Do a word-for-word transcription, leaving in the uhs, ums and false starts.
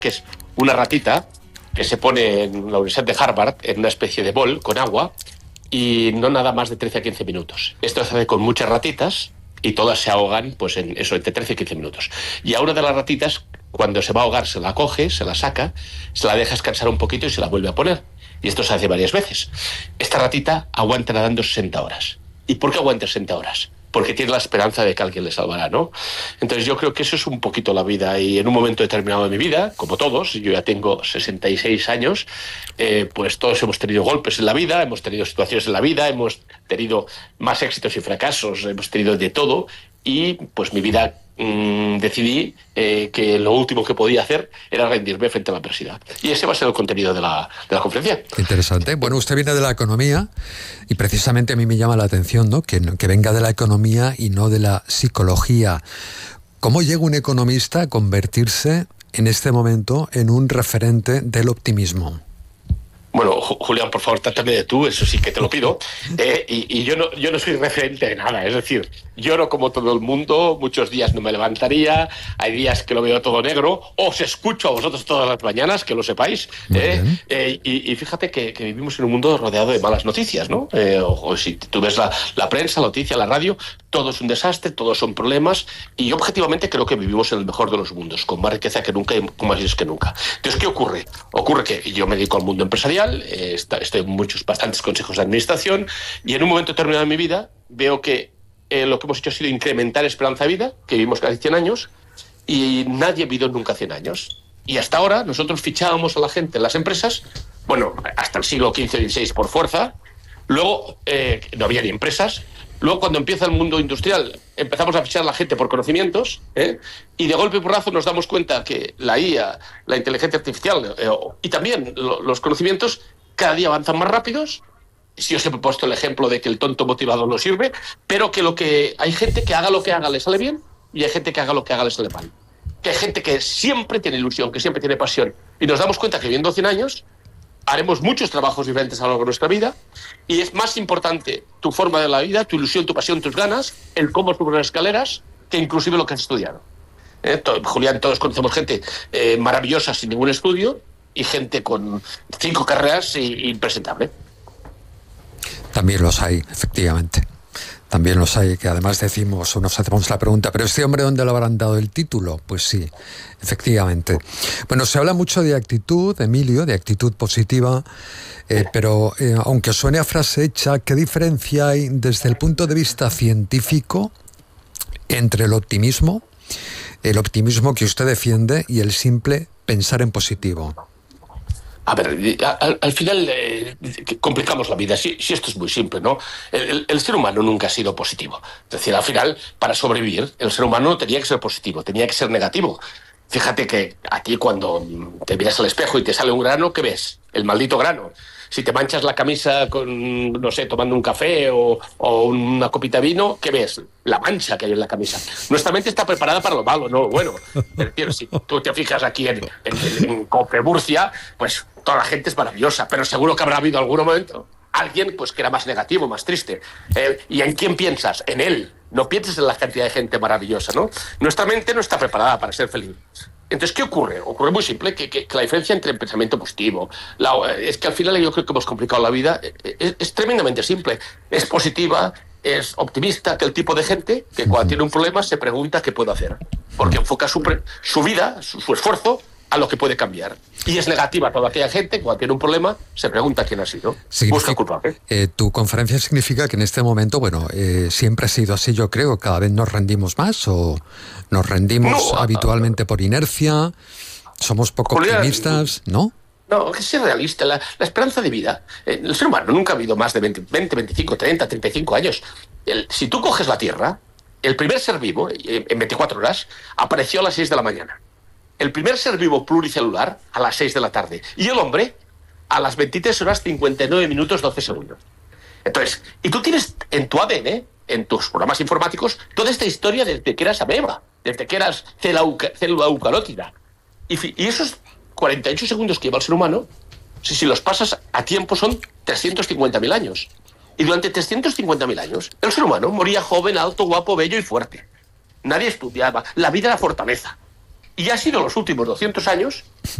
que es una ratita que se pone en la Universidad de Harvard en una especie de bol con agua y no nada más de trece a quince minutos. Esto se hace con muchas ratitas y todas se ahogan pues en eso, entre trece y quince minutos. Y a una de las ratitas, cuando se va a ahogar, se la coge, se la saca, se la deja descansar un poquito y se la vuelve a poner. Y esto se hace varias veces. Esta ratita aguanta nadando sesenta horas. ¿Y por qué aguanta sesenta horas? Porque tiene la esperanza de que alguien le salvará, ¿no? Entonces yo creo que eso es un poquito la vida. Y en un momento determinado de mi vida, como todos, yo ya tengo sesenta y seis años, eh, pues todos hemos tenido golpes en la vida, hemos tenido situaciones en la vida, hemos tenido más éxitos y fracasos, hemos tenido de todo. Y pues mi vida mmm, decidí eh, que lo último que podía hacer era rendirme frente a la adversidad. Y ese va a ser el contenido de la, de la conferencia. Interesante. Bueno, usted viene de la economía y precisamente a mí me llama la atención, ¿no?, que, que venga de la economía y no de la psicología. ¿Cómo llega un economista a convertirse en este momento en un referente del optimismo? Bueno, Julián, por favor, trátame de tú, eso sí que te lo pido. Eh, y y yo, no, yo no soy referente de nada, es decir, yo no como todo el mundo, muchos días no me levantaría, hay días que lo veo todo negro, os escucho a vosotros todas las mañanas, que lo sepáis. Eh, eh, y, y fíjate que, que vivimos en un mundo rodeado de malas noticias, ¿no? Eh, o, o si tú ves la, la prensa, la noticia, la radio, todo es un desastre, todos son problemas, y objetivamente creo que vivimos en el mejor de los mundos, con más riqueza que nunca y con más ideas que nunca. Entonces, ¿qué ocurre? Ocurre que yo me dedico al mundo empresarial, Eh, estoy en muchos, bastantes consejos de administración y en un momento determinado de mi vida veo que eh, lo que hemos hecho ha sido incrementar esperanza de vida, que vivimos casi cien años y nadie vivió nunca cien años. Y hasta ahora nosotros fichábamos a la gente en las empresas, bueno, hasta el siglo quince o dieciséis por fuerza, luego eh, no había ni empresas. Luego, cuando empieza el mundo industrial, empezamos a fichar a la gente por conocimientos, ¿eh? Y de golpe y porrazo nos damos cuenta que la I A, la inteligencia artificial eh, y también lo, los conocimientos cada día avanzan más rápidos. Yo siempre he puesto el ejemplo de que el tonto motivado no sirve, pero que lo que hay gente que haga lo que haga le sale bien y hay gente que haga lo que haga le sale mal. Que hay gente que siempre tiene ilusión, que siempre tiene pasión. Y nos damos cuenta que viviendo cien años haremos muchos trabajos diferentes a lo largo de nuestra vida y es más importante tu forma de la vida, tu ilusión, tu pasión, tus ganas, el cómo subir las escaleras, que inclusive lo que has estudiado. ¿Eh? Todo, Julián, todos conocemos gente eh, maravillosa sin ningún estudio y gente con cinco carreras y, impresentable. También los hay, efectivamente. También los hay, que además decimos, o nos hacemos la pregunta, ¿pero este hombre dónde le habrán dado el título? Pues sí, efectivamente. Bueno, se habla mucho de actitud, Emilio, de actitud positiva, eh, pero eh, aunque suene a frase hecha, ¿qué diferencia hay desde el punto de vista científico entre el optimismo, el optimismo que usted defiende y el simple pensar en positivo? A ver, al, al final eh, complicamos la vida. Si, si esto es muy simple, ¿no? El, el, el ser humano nunca ha sido positivo. Es decir, al final, para sobrevivir, el ser humano no tenía que ser positivo, tenía que ser negativo. Fíjate que a ti cuando te miras al espejo y te sale un grano, ¿qué ves? El maldito grano. Si te manchas la camisa con, no sé, tomando un café o, o una copita de vino, ¿qué ves? La mancha que hay en la camisa. Nuestra mente está preparada para lo malo, no lo bueno. Pero si tú te fijas aquí en, en, en Copeburcia, pues toda la gente es maravillosa, pero seguro que habrá habido algún momento alguien pues que era más negativo, más triste. Eh, ¿Y en quién piensas? En él. No pienses en la cantidad de gente maravillosa, ¿no? Nuestra mente no está preparada para ser feliz. Entonces, ¿qué ocurre? Ocurre muy simple, que, que, que la diferencia entre el pensamiento positivo, la, es que al final yo creo que hemos complicado la vida, es, es tremendamente simple. Es positiva, es optimista, que el tipo de gente que cuando tiene un problema se pregunta qué puedo hacer. Porque enfoca su, su vida, su, su esfuerzo, a lo que puede cambiar. Y es negativa toda aquella gente, cuando tiene un problema, se pregunta quién ha sido. Busca culpable. Eh, tu conferencia significa que en este momento, bueno, eh, siempre ha sido así, yo creo, cada vez nos rendimos más o nos rendimos no, habitualmente por inercia, somos poco Julián, optimistas, ¿no? No, que ser realista, la, la esperanza de vida. Eh, el ser humano nunca ha vivido más de veinte, veinte, veinticinco, treinta, treinta y cinco años. El, si tú coges la Tierra, el primer ser vivo, eh, en veinticuatro horas, apareció a las seis de la mañana. El primer ser vivo pluricelular a las seis de la tarde. Y el hombre a las veintitrés horas, cincuenta y nueve minutos, doce segundos. Entonces, y tú tienes en tu A D N, en tus programas informáticos, toda esta historia desde que eras ameba, desde que eras célula eucarótida. Y, y esos cuarenta y ocho segundos que lleva el ser humano, si, si los pasas a tiempo, son trescientos cincuenta mil años. Y durante trescientos cincuenta mil años, el ser humano moría joven, alto, guapo, bello y fuerte. Nadie estudiaba. La vida era fortaleza. y ha sido los últimos doscientos años